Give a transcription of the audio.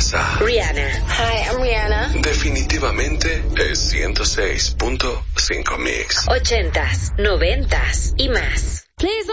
casa. Rihanna. Hi, I'm Rihanna. Definitivamente es 106.5 Mix. 80s, 90s y más. Please